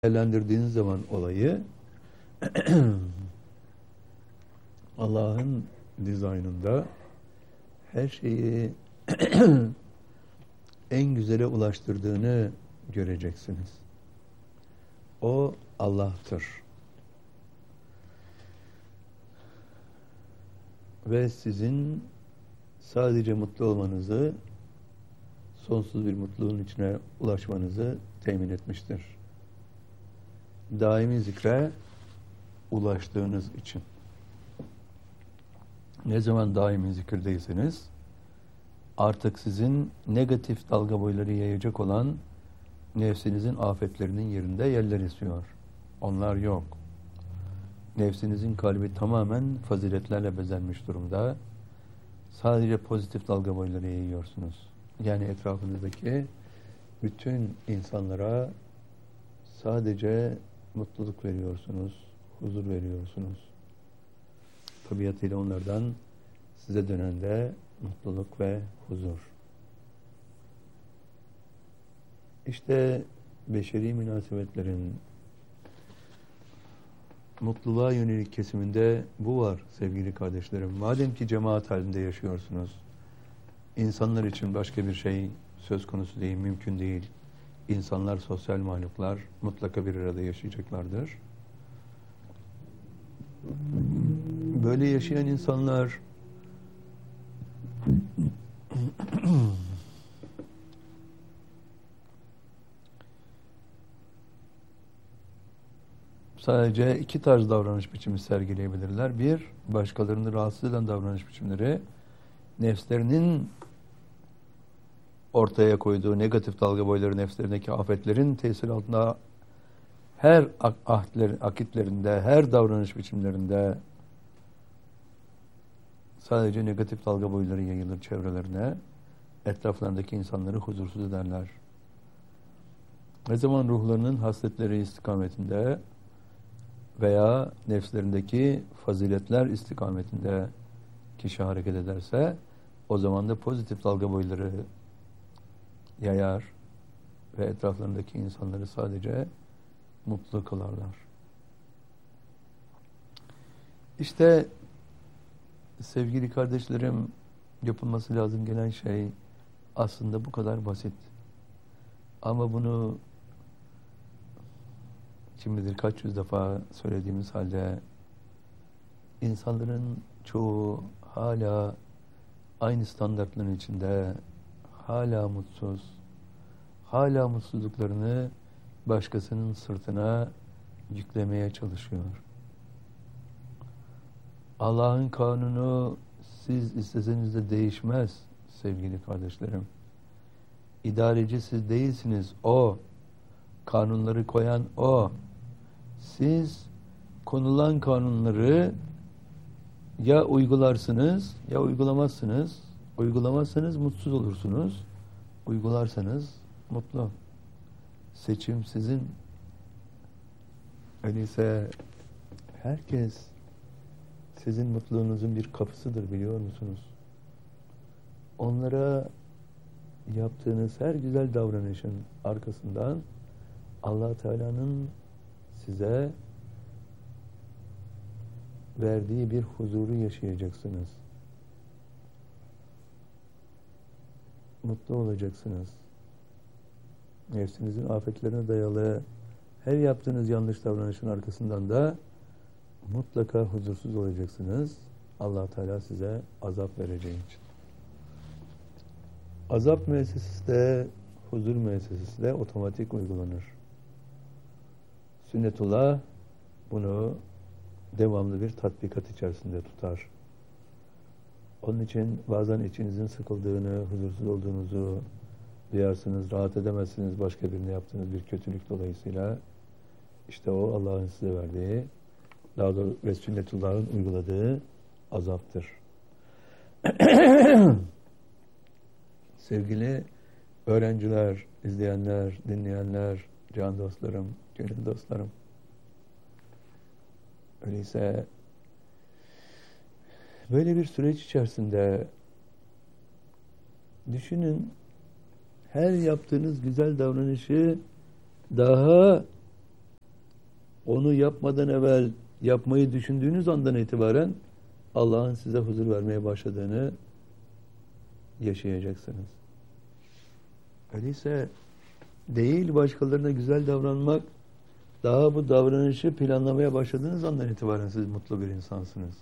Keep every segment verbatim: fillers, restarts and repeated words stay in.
değerlendirdiğiniz zaman olayı Allah'ın dizaynında her şeyi en güzele ulaştırdığını göreceksiniz. O Allah'tır. Ve sizin sadece mutlu olmanızı, sonsuz bir mutluluğun içine ulaşmanızı temin etmiştir. Daimi zikre ulaştığınız için. Ne zaman daimi zikirdeyseniz, artık sizin negatif dalga boyları yayacak olan nefsinizin afetlerinin yerinde yerler esiyor. Onlar yok. Nefsinizin kalbi tamamen faziletlerle bezenmiş durumda. Sadece pozitif dalga boyları yayıyorsunuz. Yani etrafınızdaki bütün insanlara sadece mutluluk veriyorsunuz, huzur veriyorsunuz. Tabiatıyla onlardan size dönen de mutluluk ve huzur. İşte beşeri münasebetlerin mutluluğa yönelik kesiminde bu var sevgili kardeşlerim. Madem ki cemaat halinde yaşıyorsunuz, insanlar için başka bir şey söz konusu değil, mümkün değil. İnsanlar sosyal mahluklar, mutlaka bir arada yaşayacaklardır. Böyle yaşayan insanlar sadece iki tarz davranış biçimi sergileyebilirler. Bir, başkalarını rahatsız eden davranış biçimleri, nefslerinin ortaya koyduğu negatif dalga boyları, nefslerindeki afetlerin tesir altında her ahdler, akitlerinde, her davranış biçimlerinde sadece negatif dalga boyları yayılır çevrelerine, etraflarındaki insanları huzursuz ederler. Ne zaman ruhlarının hasletleri istikametinde veya nefslerindeki faziletler istikametinde kişi hareket ederse, o zaman da pozitif dalga boyları yayar ve etraflarındaki insanları sadece mutlu kılarlar. İşte sevgili kardeşlerim, yapılması lazım gelen şey aslında bu kadar basit. Ama bunu kim bilir kaç yüz defa söylediğimiz halde insanların çoğu hala aynı standartların içinde, hala mutsuz, hala mutsuzluklarını başkasının sırtına yüklemeye çalışıyor. Allah'ın kanunu siz isteseniz de değişmez sevgili kardeşlerim. İdareci siz değilsiniz, O. Kanunları koyan O. Siz konulan kanunları ya uygularsınız ya uygulamazsınız. Uygulamazsanız mutsuz olursunuz. Uygularsanız mutlu. Seçim sizin. Öyleyse herkes sizin mutluluğunuzun bir kapısıdır, biliyor musunuz? Onlara yaptığınız her güzel davranışın arkasından Allah Teala'nın size verdiği bir huzuru yaşayacaksınız. Mutlu olacaksınız. Nefsinizin afetlerine dayalı her yaptığınız yanlış davranışın arkasından da mutlaka huzursuz olacaksınız. Allah Teala size azap vereceği için. Azap müessesesi de, huzur müessesesi de otomatik uygulanır. Sünnetullah bunu devamlı bir tatbikat içerisinde tutar. Onun için bazen içinizin sıkıldığını, huzursuz olduğunuzu duyarsınız, rahat edemezsiniz başka birine yaptığınız bir kötülük dolayısıyla. İşte o Allah'ın size verdiği, daha doğrusu ve sünnetullah'ın uyguladığı azaptır. Sevgili öğrenciler, izleyenler, dinleyenler, can dostlarım, gönül dostlarım. Öyleyse böyle bir süreç içerisinde düşünün, her yaptığınız güzel davranışı daha onu yapmadan evvel yapmayı düşündüğünüz andan itibaren Allah'ın size huzur vermeye başladığını yaşayacaksınız. Öyleyse değil başkalarına güzel davranmak, daha bu davranışı planlamaya başladığınız andan itibaren siz mutlu bir insansınız.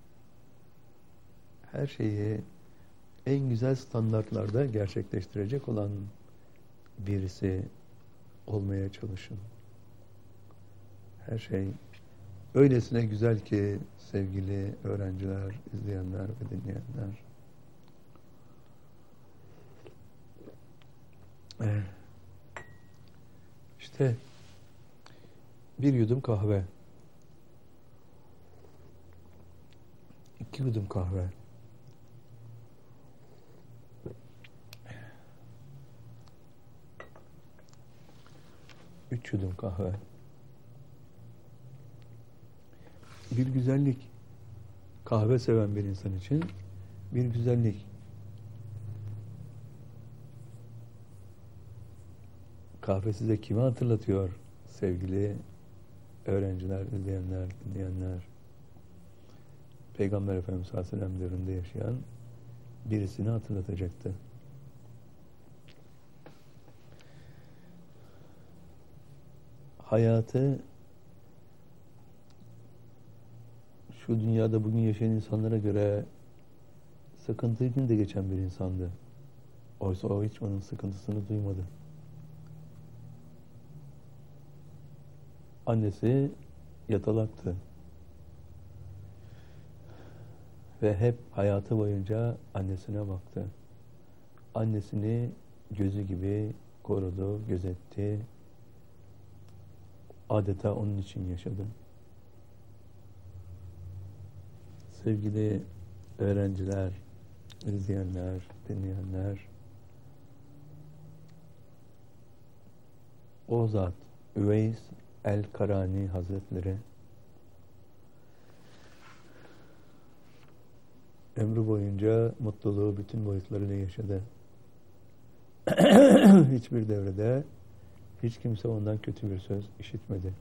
Her şeyi en güzel standartlarda gerçekleştirecek olan birisi olmaya çalışın. Her şey öylesine güzel ki sevgili öğrenciler, izleyenler ve dinleyenler. İşte bir yudum kahve, iki yudum kahve, üç yudum kahve, bir güzellik, kahve seven bir insan için bir güzellik. Kahve size kimi hatırlatıyor sevgili öğrenciler, izleyenler, dinleyenler? Peygamber Efendimiz sallallahu aleyhi ve sellem devrinde yaşayan birisini hatırlatacaktı. Hayatı şu dünyada bugün yaşayan insanlara göre sıkıntı içinde geçen bir insandı. Oysa o hiç onun sıkıntısını duymadı. Annesi yatalaktı. Ve hep hayatı boyunca annesine baktı. Annesini gözü gibi korudu, gözetti. Adeta onun için yaşadı. Sevgili öğrenciler, izleyenler, dinleyenler, o zat Üveys el-Karani Hazretleri ömrü boyunca mutluluğu bütün boyutlarıyla yaşadı. Hiçbir devrede hiç kimse ondan kötü bir söz işitmedi.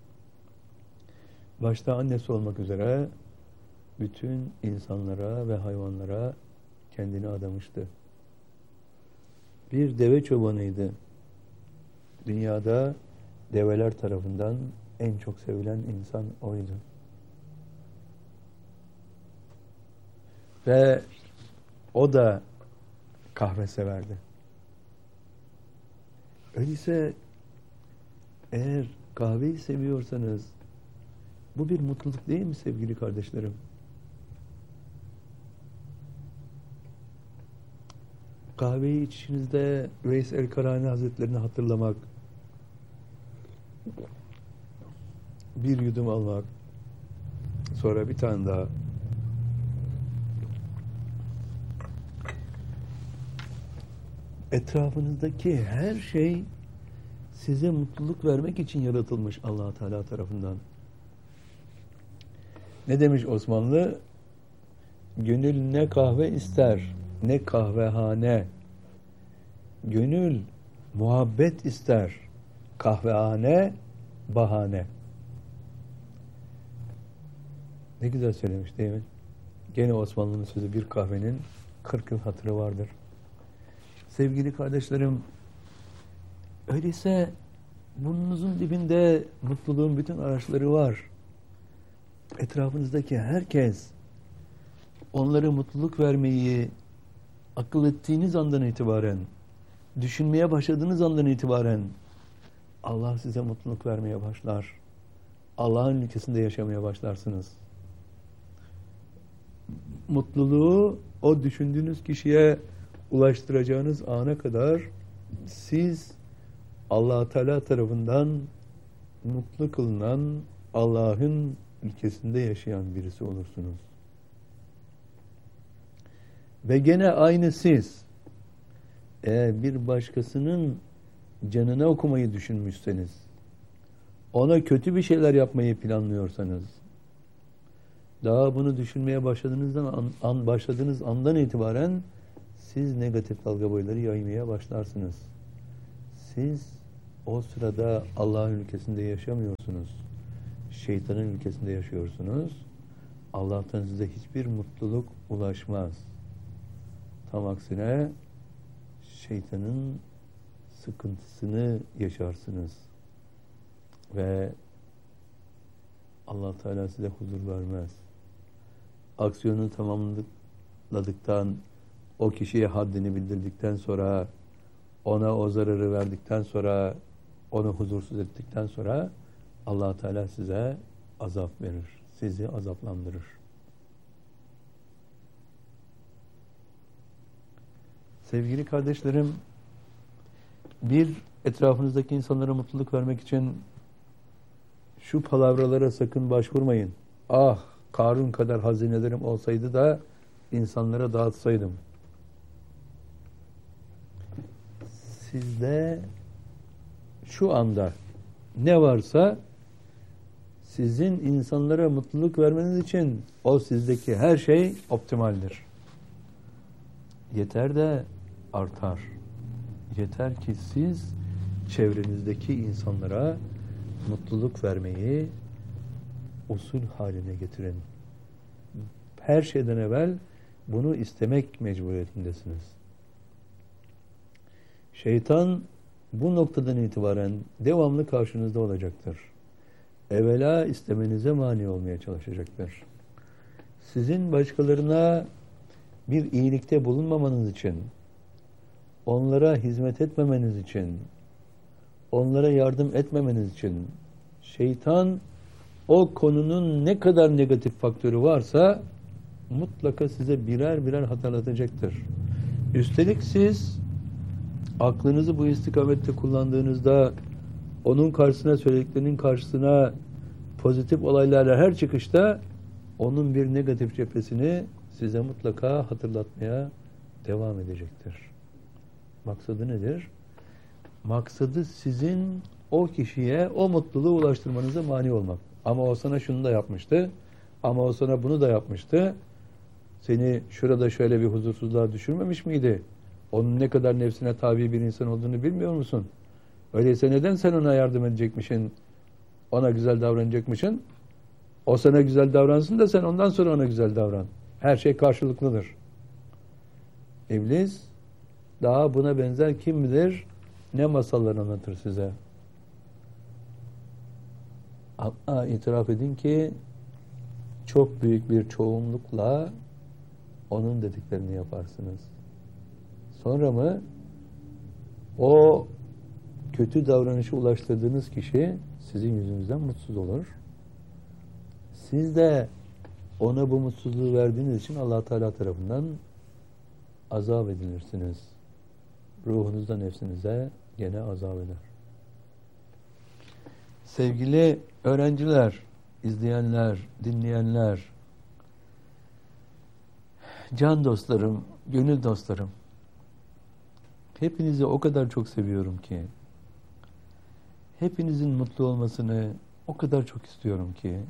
Başta annesi olmak üzere bütün insanlara ve hayvanlara kendini adamıştı. Bir deve çobanıydı. Dünyada develer tarafından en çok sevilen insan oydu. Ve o da kahve severdi. Öyleyse eğer kahveyi seviyorsanız bu bir mutluluk değil mi sevgili kardeşlerim? Kahveyi içişinizde Üveys el-Karani Hazretlerini hatırlamak, bir yudum almak, sonra bir tane daha, etrafınızdaki her şey size mutluluk vermek için yaratılmış Allah Teala tarafından. Ne demiş Osmanlı? Gönül ne kahve ister, ne kahvehane. Gönül muhabbet ister, kahvehane bahane. Ne güzel söylemiş değil mi? Gene Osmanlı'nın sözü, bir kahvenin kırk yıl hatırı vardır. Sevgili kardeşlerim, öyleyse burnunuzun dibinde mutluluğun bütün araçları var. Etrafınızdaki herkes onlara mutluluk vermeyi akıl ettiğiniz andan itibaren, düşünmeye başladığınız andan itibaren Allah size mutluluk vermeye başlar. Allah'ın ülkesinde yaşamaya başlarsınız. Mutluluğu o düşündüğünüz kişiye ulaştıracağınız ana kadar siz Allah Teala tarafından mutlu kılınan Allah'ın ülkesinde yaşayan birisi olursunuz. Ve gene aynı siz eğer bir başkasının canına okumayı düşünmüşseniz, ona kötü bir şeyler yapmayı planlıyorsanız, daha bunu düşünmeye başladığınızdan an, an, başladığınız andan itibaren siz negatif dalga boyları yaymaya başlarsınız. Siz o sırada Allah'ın ülkesinde yaşamıyorsunuz. şeytanın ülkesinde yaşıyorsunuz. Allah'tan size hiçbir mutluluk ulaşmaz. Tam aksine şeytanın sıkıntısını yaşarsınız. Ve Allah Teala size huzur vermez. Aksiyonu tamamladıktan, o kişiye haddini bildirdikten sonra, ona o zararı verdikten sonra, onu huzursuz ettikten sonra Allah Teala size azap verir. Sizi azaplandırır. Sevgili kardeşlerim, bir, etrafınızdaki insanlara mutluluk vermek için şu palavralara sakın başvurmayın. Ah, Karun kadar hazinelerim olsaydı da insanlara dağıtsaydım. Sizde şu anda ne varsa sizin insanlara mutluluk vermeniz için o sizdeki her şey optimaldir. Yeter de artar. Yeter ki siz çevrenizdeki insanlara mutluluk vermeyi usul haline getirin. Her şeyden evvel bunu istemek mecburiyetindesiniz. Şeytan bu noktadan itibaren devamlı karşınızda olacaktır. Evvela istemenize mani olmaya çalışacaktır. Sizin başkalarına bir iyilikte bulunmamanız için, onlara hizmet etmemeniz için, onlara yardım etmemeniz için şeytan o konunun ne kadar negatif faktörü varsa mutlaka size birer birer hatırlatacaktır. Üstelik siz aklınızı bu istikamette kullandığınızda onun karşısına, söylediklerinin karşısına pozitif olaylarla her çıkışta onun bir negatif cephesini size mutlaka hatırlatmaya devam edecektir. Maksadı nedir? Maksadı sizin o kişiye o mutluluğu ulaştırmanıza mani olmak. Ama o sana şunu da yapmıştı, ama o sana bunu da yapmıştı. Seni şurada şöyle bir huzursuzluğa düşürmemiş miydi? Onun ne kadar nefsine tabi bir insan olduğunu bilmiyor musun? Öyleyse neden sen ona yardım edecekmişsin, ona güzel davranacakmışsın? O sana güzel davransın da sen ondan sonra ona güzel davran. Her şey karşılıklıdır. İblis daha buna benzer kim bilir ne masallar anlatır size. Ama itiraf edin ki çok büyük bir çoğunlukla onun dediklerini yaparsınız. Sonra mı o kötü davranışı ulaştırdığınız kişi sizin yüzünüzden mutsuz olur. Siz de ona bu mutsuzluğu verdiğiniz için Allah Teala tarafından azap edilirsiniz. Ruhunuzda, nefsinize gene azap eder. Sevgili öğrenciler, izleyenler, dinleyenler, can dostlarım, gönül dostlarım, hepinizi o kadar çok seviyorum ki, hepinizin mutlu olmasını o kadar çok istiyorum ki,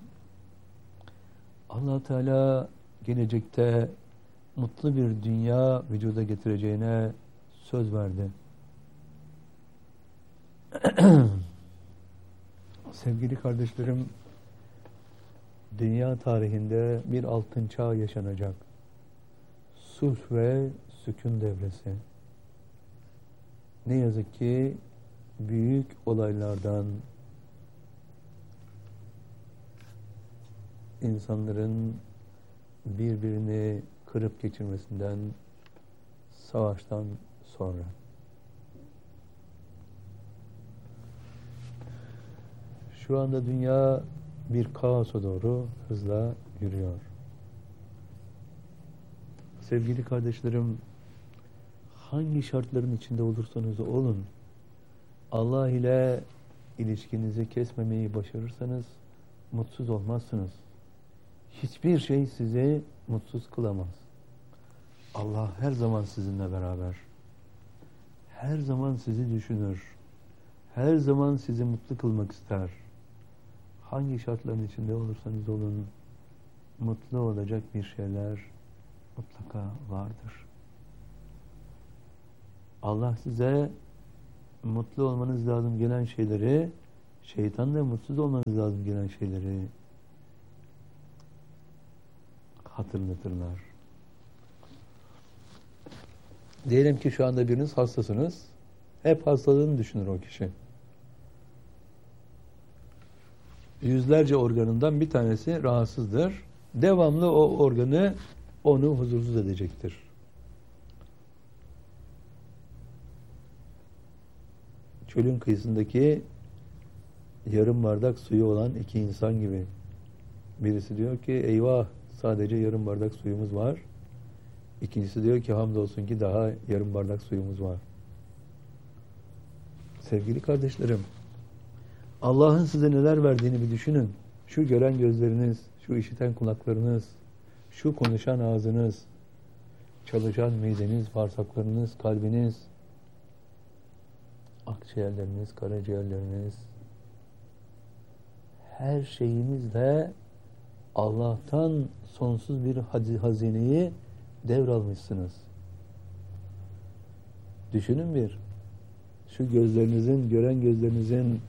Allah Teala gelecekte mutlu bir dünya vücuda getireceğine söz verdi. Sevgili kardeşlerim, dünya tarihinde bir altın çağ yaşanacak. Sulh ve sükun devresi. Ne yazık ki büyük olaylardan, insanların birbirini kırıp geçirmesinden, savaştan sonra. Şu anda dünya bir kaosa doğru hızla yürüyor. Sevgili kardeşlerim, hangi şartların içinde olursanız olun, Allah ile ilişkinizi kesmemeyi başarırsanız mutsuz olmazsınız. Hiçbir şey sizi mutsuz kılamaz. Allah her zaman sizinle beraber. Her zaman sizi düşünür. Her zaman sizi mutlu kılmak ister. Hangi şartların içinde olursanız olun, mutlu olacak bir şeyler mutlaka vardır. Allah size mutlu olmanız lazım gelen şeyleri Şeytan da mutsuz olmanız lazım gelen şeyleri hatırlatırlar. Diyelim ki şu anda biriniz hastasınız. Hep hastalığını düşünür o kişi. Yüzlerce organından bir tanesi rahatsızdır. Devamlı o organı onu huzursuz edecektir. Çölün kıyısındaki yarım bardak suyu olan iki insan gibi. Birisi diyor ki eyvah sadece yarım bardak suyumuz var. İkincisi diyor ki hamdolsun ki daha yarım bardak suyumuz var. Sevgili kardeşlerim, Allah'ın size neler verdiğini bir düşünün. Şu gören gözleriniz, şu işiten kulaklarınız, şu konuşan ağzınız, çalışan mideniz, bağırsaklarınız, kalbiniz, akciğerleriniz, karaciğerleriniz, her şeyinizle Allah'tan sonsuz bir hazineyi devralmışsınız. Düşünün bir, şu gözlerinizin, gören gözlerinizin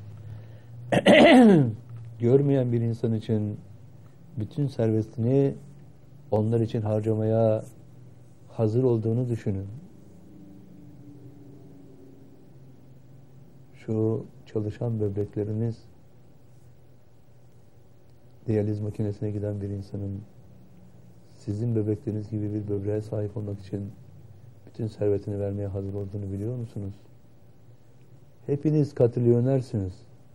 görmeyen bir insan için bütün servetini onlar için harcamaya hazır olduğunu düşünün. Şu çalışan böbrekleriniz, diyaliz makinesine giden bir insanın sizin böbrekleriniz gibi bir böbreğe sahip olmak için bütün servetini vermeye hazır olduğunu biliyor musunuz? Hepiniz katrilyonersiniz.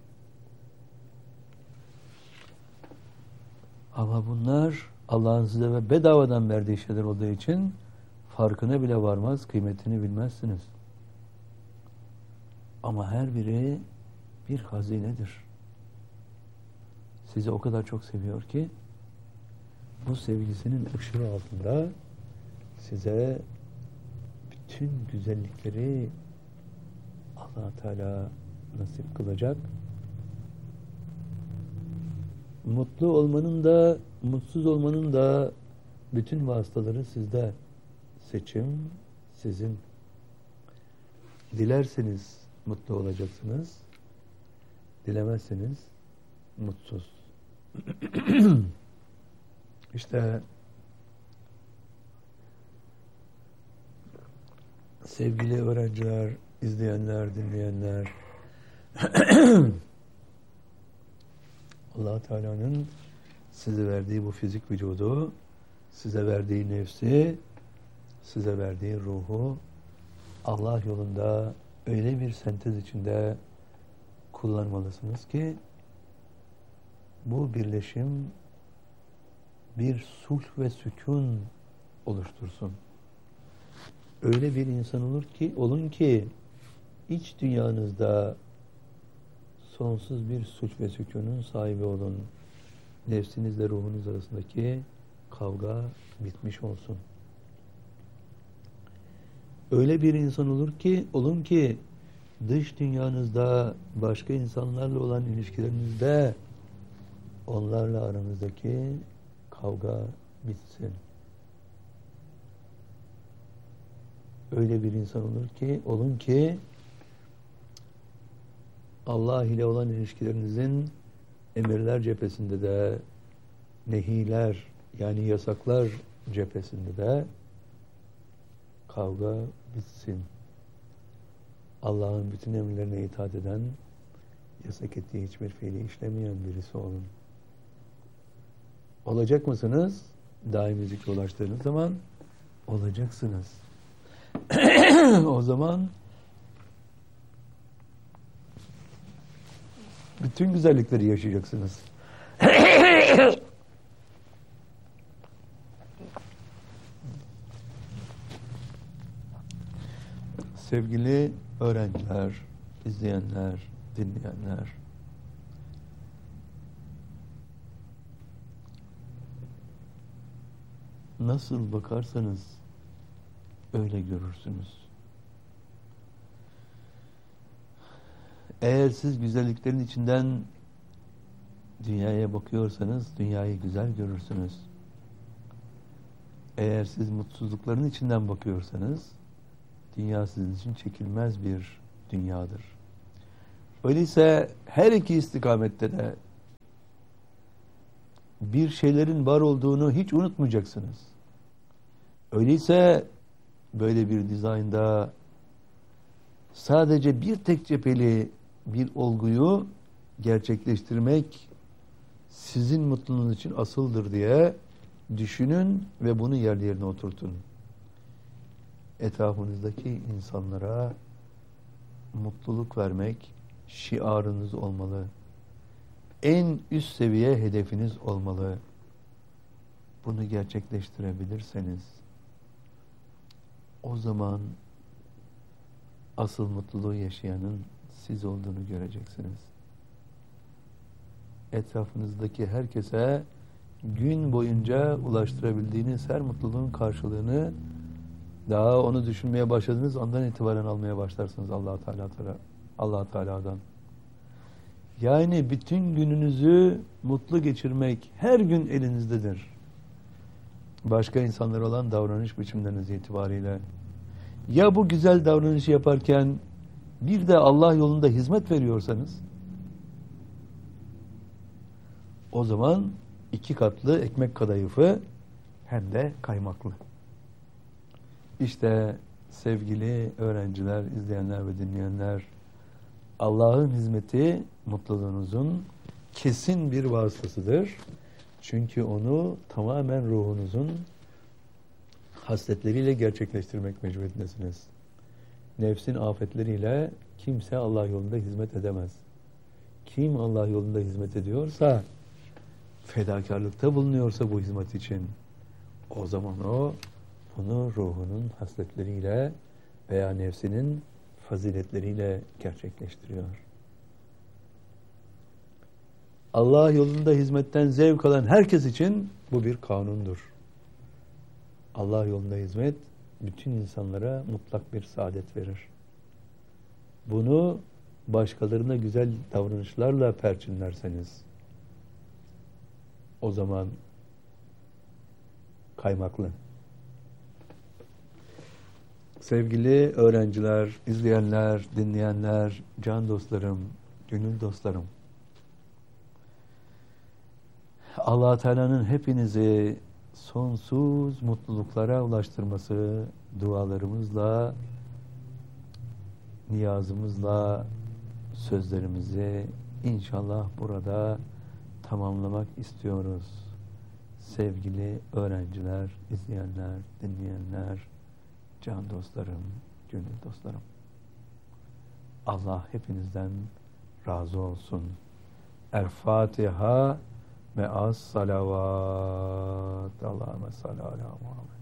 Ama bunlar Allah'ın size ve bedavadan verdiği şeyler olduğu için farkına bile varmaz, kıymetini bilmezsiniz. Ama her biri bir hazinedir. Sizi o kadar çok seviyor ki bu sevgisinin ışığı altında size bütün güzellikleri Allah Teala nasip kılacak. Mutlu olmanın da, mutsuz olmanın da bütün vasıtaları sizde. Seçim sizin. Dilerseniz mutlu olacaksınız. Dilemezseniz mutsuz. İşte sevgili öğrenciler, izleyenler, dinleyenler, Allah Teala'nın size verdiği bu fizik vücudu, size verdiği nefsi, size verdiği ruhu Allah yolunda öyle bir sentez içinde kullanmalısınız ki bu birleşim bir sulh ve sükun oluştursun. Öyle bir insan olur ki, olun ki iç dünyanızda sonsuz bir sulh ve sükunun sahibi olun. Nefsinizle ruhunuz arasındaki kavga bitmiş olsun. Öyle bir insan olur ki, olun ki dış dünyanızda başka insanlarla olan ilişkilerinizde onlarla aranızdaki kavga bitsin. Öyle bir insan olur ki, olun ki Allah ile olan ilişkilerinizin emirler cephesinde de, nehiler yani yasaklar cephesinde de kavga bitsin. Allah'ın bütün emirlerine itaat eden, yasak ettiği hiçbir fiili işlemeyen birisi olun. Olacak mısınız? Daimi zikre ulaştığınız zaman olacaksınız. O zaman bütün güzellikleri yaşayacaksınız. Sevgili öğrenciler, izleyenler, dinleyenler, nasıl bakarsanız öyle görürsünüz. Eğer siz güzelliklerin içinden dünyaya bakıyorsanız dünyayı güzel görürsünüz. Eğer siz mutsuzlukların içinden bakıyorsanız dünya sizin için çekilmez bir dünyadır. Öyleyse her iki istikamette de bir şeylerin var olduğunu hiç unutmayacaksınız. Öyleyse böyle bir dizaynda sadece bir tek cepheli bir olguyu gerçekleştirmek sizin mutluluğunuz için asıldır diye düşünün ve bunu yerli yerine oturtun. Etrafınızdaki insanlara mutluluk vermek şiarınız olmalı. En üst seviye hedefiniz olmalı. Bunu gerçekleştirebilirseniz o zaman asıl mutluluğu yaşayanın siz olduğunu göreceksiniz. Etrafınızdaki herkese gün boyunca ulaştırabildiğiniz her mutluluğun karşılığını daha onu düşünmeye başladığınız andan itibaren almaya başlarsınız Allah Teala Allah Teala'dan. Yani bütün gününüzü mutlu geçirmek her gün elinizdedir. Başka insanlara olan davranış biçimleriniz itibariyle. Ya bu güzel davranışı yaparken bir de Allah yolunda hizmet veriyorsanız o zaman iki katlı ekmek kadayıfı hem de kaymaklı. İşte sevgili öğrenciler, izleyenler ve dinleyenler, Allah'ın hizmeti mutluluğunuzun kesin bir vasıtasıdır. Çünkü onu tamamen ruhunuzun hasletleriyle gerçekleştirmek mecburiyetindesiniz. Nefsin afetleriyle kimse Allah yolunda hizmet edemez. Kim Allah yolunda hizmet ediyorsa, fedakarlıkta bulunuyorsa bu hizmet için, o zaman o bunu ruhunun hasletleriyle veya nefsinin faziletleriyle gerçekleştiriyor. Allah yolunda hizmetten zevk alan herkes için bu bir kanundur. Allah yolunda hizmet bütün insanlara mutlak bir saadet verir. Bunu başkalarına güzel davranışlarla perçinlerseniz o zaman kaymaklı. Sevgili öğrenciler, izleyenler, dinleyenler, can dostlarım, gönül dostlarım, Allah Teala'nın hepinizi sonsuz mutluluklara ulaştırması dualarımızla, niyazımızla sözlerimizi inşallah burada tamamlamak istiyoruz. Sevgili öğrenciler, izleyenler, dinleyenler, can dostlarım, gönül dostlarım. Allah hepinizden razı olsun. El Fatiha ve as salavat. Allahümme salli ala Muhammed.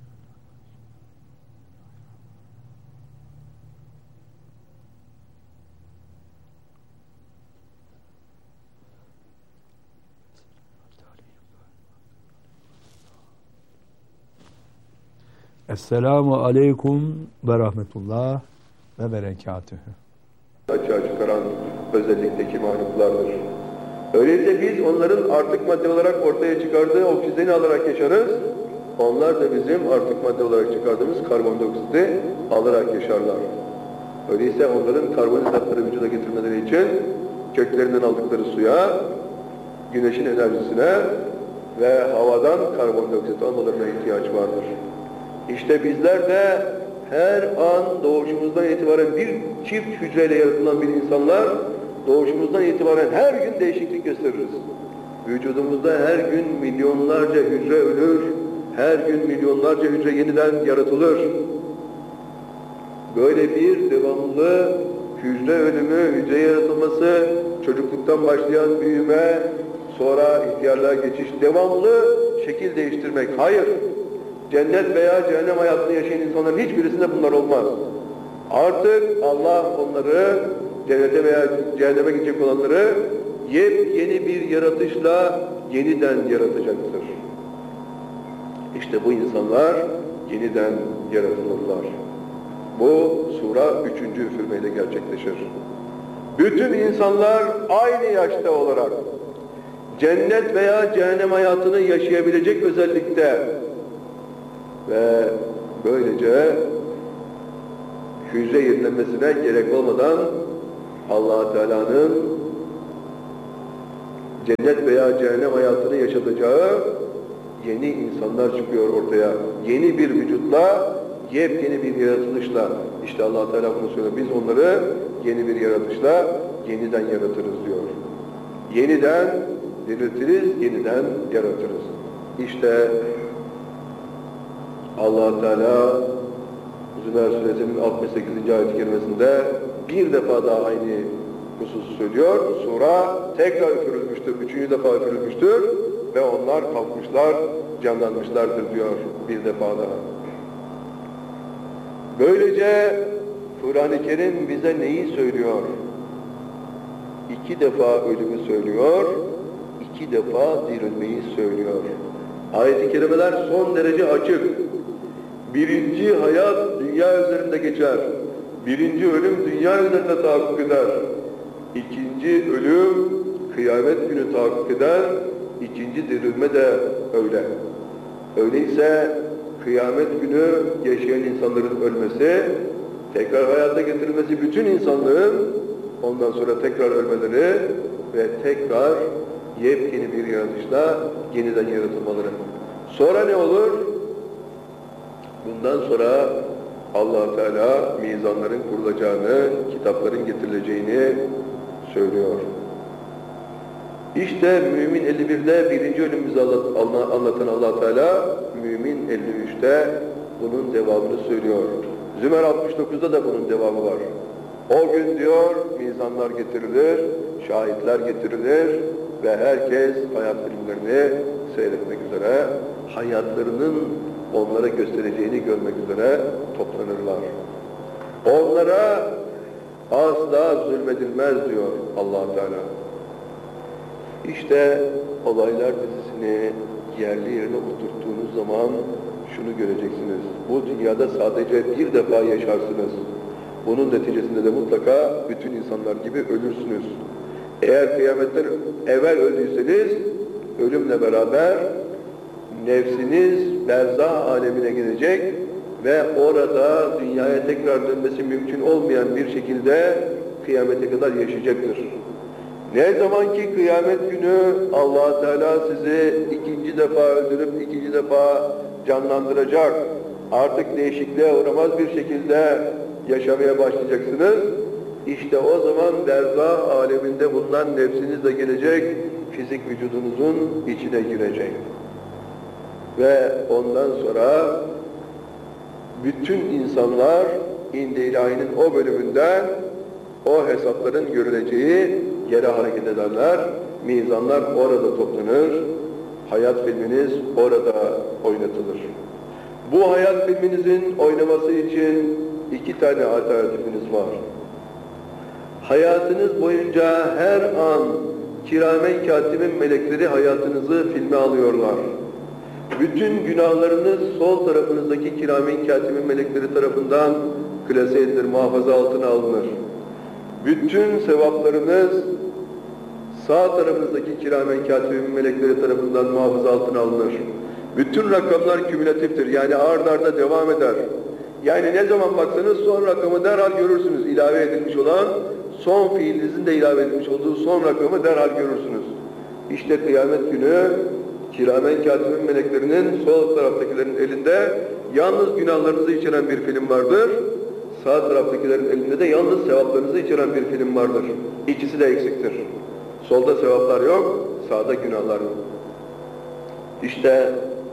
Esselamu aleyküm ve rahmetullah ve berekatühü. Açığa çıkaran özellikteki mahluklardır. Öyleyse biz onların artık madde olarak ortaya çıkardığı oksijeni alarak yaşarız. Onlar da bizim artık madde olarak çıkardığımız karbondioksiti alarak yaşarlar. Öyleyse onların karbonhidratları vücuda getirmeleri için köklerinden aldıkları suya, güneşin enerjisine ve havadan karbondioksit almalarına ihtiyaç vardır. İşte bizler de her an doğuşumuzdan itibaren bir çift hücreyle yaratılan bir insanlar, doğuşumuzdan itibaren her gün değişiklik gösteririz. Vücudumuzda her gün milyonlarca hücre ölür, her gün milyonlarca hücre yeniden yaratılır. Böyle bir devamlı hücre ölümü, hücre yaratılması, çocukluktan başlayan büyüme, sonra ihtiyarlığa geçiş, devamlı şekil değiştirmek. Hayır! Cennet veya cehennem hayatını yaşayan insanların hiçbirisinde bunlar olmaz. Artık Allah onları, cennete veya cehenneme gidecek olanları yepyeni bir yaratışla yeniden yaratacaktır. İşte bu insanlar yeniden yaratılırlar. Bu sura üçüncü üfürmeyle gerçekleşir. Bütün insanlar aynı yaşta olarak cennet veya cehennem hayatını yaşayabilecek özellikte ve böylece hücre yenilenmesine gerek olmadan Allah Teala'nın cennet veya cehennem hayatını yaşatacağı yeni insanlar çıkıyor ortaya. Yeni bir vücutla, yepyeni bir yaratılışla. İşte Allah Teala bunu söylüyor. Biz onları yeni bir yaratışla yeniden yaratırız diyor. Yeniden diriltiriz, yeniden yaratırız. İşte Allah Teala Zümer Suresinin altmış sekizinci ayet-i kerimesinde bir defa daha aynı hususu söylüyor. Sura tekrar üfürülmüştür, üçüncü defa üfürülmüştür ve onlar kalkmışlar, canlanmışlardır diyor bir defa daha. Böylece Kur'an-ı Kerim bize neyi söylüyor? İki defa ölümü söylüyor, iki defa dirilmeyi söylüyor. Ayet-i kerimeler son derece açık. Birinci hayat dünya üzerinde geçer. Birinci ölüm dünya üzerinde tahakkuk eder. İkinci ölüm kıyamet günü tahakkuk eder. İkinci dirilme de öyle. Öyleyse kıyamet günü yaşayan insanların ölmesi, tekrar hayata getirilmesi bütün insanlığın ondan sonra tekrar ölmeleri ve tekrar yepyeni bir yaratışla yeniden yaratılmaları. Sonra ne olur? Bundan sonra Allah Teala mizanların kurulacağını, kitapların getirileceğini söylüyor. İşte Mümin elli birde birinci ölümümüzü anlatan Allah Teala, Mümin elli üçte bunun devamını söylüyor. Zümer altmış dokuzda da bunun devamı var. O gün diyor, mizanlar getirilir, şahitler getirilir ve herkes hayat filmlerini seyretmek üzere, hayatlarının onlara göstereceğini görmek üzere toplanırlar. Onlara asla zulmedilmez diyor Allah Teala. İşte olaylar dizisini yerli yerine oturttuğunuz zaman şunu göreceksiniz. Bu dünyada sadece bir defa yaşarsınız. Bunun neticesinde de mutlaka bütün insanlar gibi ölürsünüz. Eğer kıyametten evvel öldüyseniz, ölümle beraber nefsiniz berzah alemine gidecek ve orada dünyaya tekrar dönmesi mümkün olmayan bir şekilde kıyamete kadar yaşayacaktır. Ne zaman ki kıyamet günü Allah Teala sizi ikinci defa öldürüp ikinci defa canlandıracak, artık değişikliğe uğramaz bir şekilde yaşamaya başlayacaksınız. İşte o zaman berzah aleminde bulunan nefsiniz de gelecek, fizik vücudunuzun içine girecek. Ve ondan sonra bütün insanlar İnd-i İlahi'nin o bölümünden o hesapların görüleceği yere hareket ederler. Mizanlar orada toplanır. Hayat filminiz orada oynatılır. Bu hayat filminizin oynaması için iki tane alternatifiniz var. Hayatınız boyunca her an kiramen katibin melekleri hayatınızı filme alıyorlar. Bütün günahlarınız sol tarafınızdaki kiramen katibin melekleri tarafından klase edilir, muhafaza altına alınır. Bütün sevaplarınız sağ tarafınızdaki kiramen katibin melekleri tarafından muhafaza altına alınır. Bütün rakamlar kümülatiftir, yani ard arda devam eder. Yani ne zaman baksanız son rakamı derhal görürsünüz. İlave edilmiş olan, son fiilinizin de ilave edilmiş olduğu son rakamı derhal görürsünüz. İşte kıyamet günü kiramen katibin meleklerinin sol taraftakilerin elinde yalnız günahlarınızı içeren bir film vardır. Sağ taraftakilerin elinde de yalnız sevaplarınızı içeren bir film vardır. İkisi de eksiktir. Solda sevaplar yok, sağda günahlar yok. İşte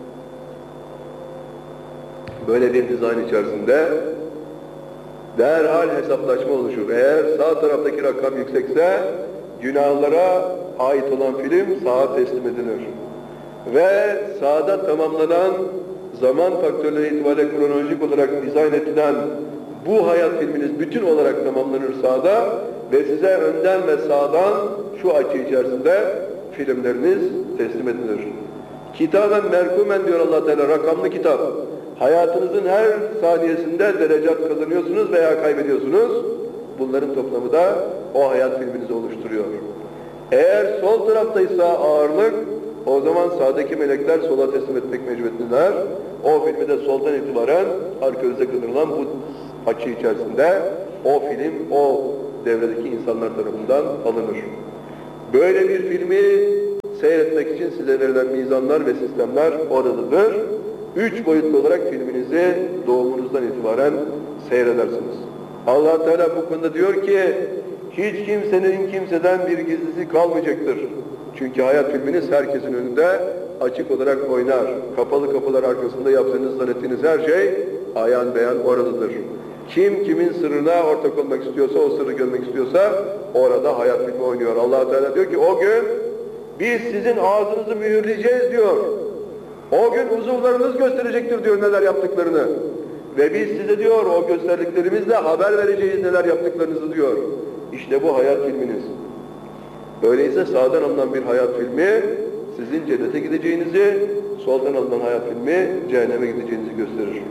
böyle bir dizayn içerisinde derhal hesaplaşma oluşur. Eğer sağ taraftaki rakam yüksekse günahlara ait olan film sağa teslim edilir. Ve sağda tamamlanan zaman faktörleri itibariyle kronolojik olarak dizayn edilen bu hayat filminiz bütün olarak tamamlanır sağda ve size önden ve sağdan şu açı içerisinde filmleriniz teslim edilir. Kitaben merkumen diyor Allah Teala, rakamlı kitap. Hayatınızın her saniyesinde derecat kazanıyorsunuz veya kaybediyorsunuz. Bunların toplamı da o hayat filminizi oluşturuyor. Eğer sol taraftaysa ağırlık, o zaman sağdaki melekler sola teslim etmek mecburiyetindeler. O filmi de soldan itibaren arka yüzde kazanılan bu açı içerisinde o film, o devredeki insanlar tarafından alınır. Böyle bir filmi seyretmek için size verilen mizanlar ve sistemler oradadır. Üç boyutlu olarak filminizi doğumunuzdan itibaren seyredersiniz. Allah Teala bu konuda diyor ki, hiç kimsenin kimseden bir gizlisi kalmayacaktır. Çünkü hayat filminiz herkesin önünde açık olarak oynar. Kapalı kapılar arkasında yaptığınız, zannettiğiniz her şey ayan beyan oradadır. Kim kimin sırrına ortak olmak istiyorsa, o sırrı görmek istiyorsa orada hayat filmi oynuyor. Allah Teala diyor ki o gün biz sizin ağzınızı mühürleyeceğiz diyor. O gün uzuvlarınız gösterecektir diyor neler yaptıklarını. Ve biz size diyor o gösterdiklerimizle haber vereceğiz neler yaptıklarınızı diyor. İşte bu hayat filminiz. Öyleyse sağdan alınan bir hayat filmi sizin cennete gideceğinizi, soldan alınan hayat filmi cehenneme gideceğinizi gösterir.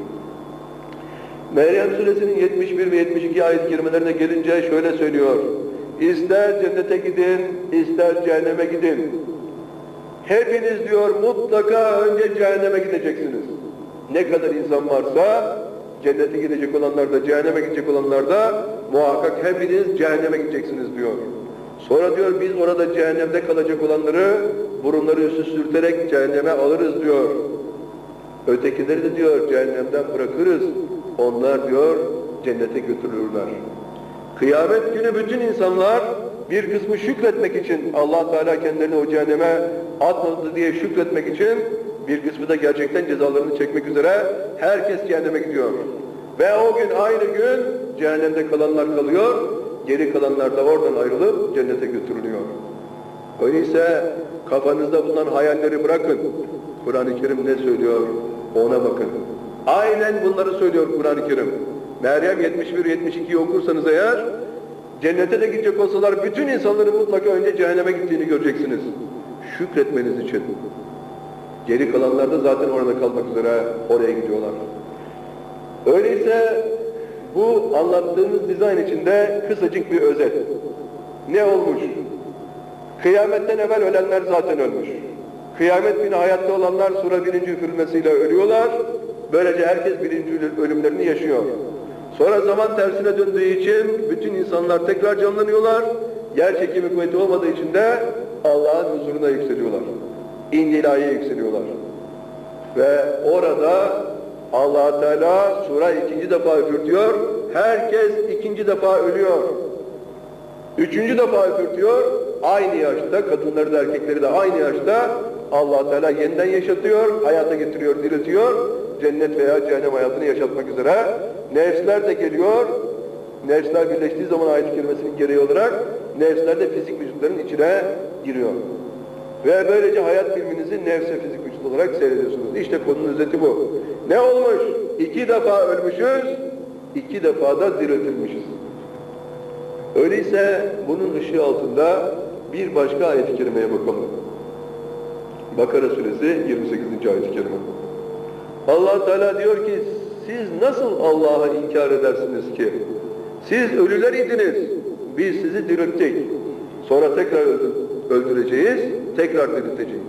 Meryem Suresinin yetmiş bir ve yetmiş iki ayet-i kerimelerine gelince şöyle söylüyor. İster cennete gidin, ister cehenneme gidin. Hepiniz diyor mutlaka önce cehenneme gideceksiniz. Ne kadar insan varsa cennete gidecek olanlar da cehenneme gidecek olanlar da muhakkak hepiniz cehenneme gideceksiniz diyor. Sonra diyor biz orada cehennemde kalacak olanları burunları üstü sürterek cehenneme alırız diyor. Ötekileri de diyor cehennemden bırakırız. Onlar diyor cennete götürülürler. Kıyamet günü bütün insanlar bir kısmı şükretmek için Allah Teala kendilerini o cehenneme atmadı diye şükretmek için bir kısmı da gerçekten cezalarını çekmek üzere herkes cehenneme gidiyor. Ve o gün aynı gün cehennemde kalanlar kalıyor, geri kalanlar da oradan ayrılıp cennete götürülüyor. Öyleyse kafanızda bulunan hayalleri bırakın. Kur'an-ı Kerim ne söylüyor ona bakın. Aynen bunları söylüyor Kur'an-ı Kerim. Meryem yetmiş bir yetmiş ikiyi okursanız eğer, cennete de gidecek olsalar bütün insanların mutlaka önce cehenneme gittiğini göreceksiniz. Şükretmeniz için. Geri kalanlar da zaten orada kalmak üzere oraya gidiyorlar. Öyleyse bu anlattığımız dizayn içinde kısacık bir özet. Ne olmuş? Kıyametten evvel ölenler zaten ölmüş. Kıyamet günü hayatta olanlar sura birinci üfürülmesiyle ölüyorlar. Böylece herkes birinci ölümlerini yaşıyor. Sonra zaman tersine döndüğü için bütün insanlar tekrar canlanıyorlar. Yer çekimi kuvveti olmadığı için de Allah'ın huzuruna yükseliyorlar. İndilahiye yükseliyorlar. Ve orada Allah Teala sura ikinci defa üfürtüyor. Herkes ikinci defa ölüyor. Üçüncü defa üfürtüyor. Aynı yaşta, kadınları da erkekleri de aynı yaşta Allah Teala yeniden yaşatıyor, hayata getiriyor, diriltiyor. Cennet veya cehennem hayatını yaşatmak üzere. Nefsler de geliyor. Nefsler birleştiği zaman ayet-i kerimesinin gereği olarak nefsler de fizik vücutların içine giriyor. Ve böylece hayat filminizi nefs ve fizik vücut olarak seyrediyorsunuz. İşte konunun özeti bu. Ne olmuş? İki defa ölmüşüz, iki defa da diriltilmişiz. Öyleyse bunun ışığı altında bir başka ayet-i kerimeye bakalım. Bakara suresi yirmi sekizinci ayet-i kerime. Allah Teala diyor ki, siz nasıl Allah'a inkar edersiniz ki? Siz ölüler idiniz, biz sizi dirilttik. Sonra tekrar öldüreceğiz, tekrar dirilteceğiz.